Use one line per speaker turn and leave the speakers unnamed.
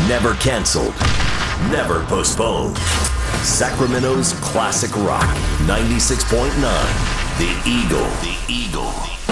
Never canceled, never postponed. Sacramento's classic rock, 96.9, The Eagle. The Eagle.